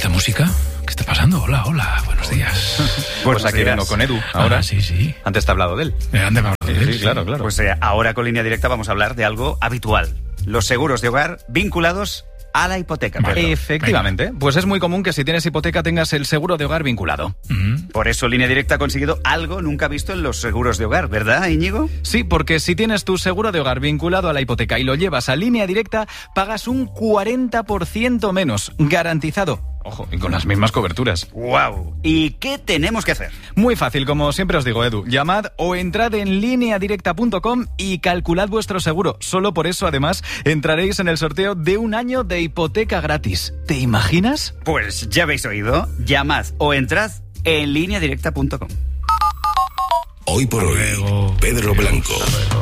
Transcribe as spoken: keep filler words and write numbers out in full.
esta música? ¿Qué está pasando? Hola, hola, buenos días. Pues, pues aquí días. vengo con Edu, ahora. Ah, sí, sí. Antes te he hablado de él. Eh, antes me he hablado de él, sí, sí, claro, claro. Pues eh, ahora con Línea Directa vamos a hablar de algo habitual. Los seguros de hogar vinculados a la hipoteca. Vale. Efectivamente. Venga. Pues es muy común que si tienes hipoteca tengas el seguro de hogar vinculado. Mm-hmm. Por eso Línea Directa ha conseguido algo nunca visto en los seguros de hogar, ¿verdad, Íñigo? Sí, porque si tienes tu seguro de hogar vinculado a la hipoteca y lo llevas a Línea Directa, pagas un cuarenta por ciento menos, garantizado. Ojo, y con las mismas coberturas. ¡Guau! ¿Y qué tenemos que hacer? Muy fácil, como siempre os digo, Edu. Llamad o entrad en línea directa punto com y calculad vuestro seguro. Solo por eso, además, entraréis en el sorteo de un año de hipoteca gratis. ¿Te imaginas? Pues ya habéis oído. Llamad o entrad en línea directa punto com. Hoy por hoy, Pedro Blanco.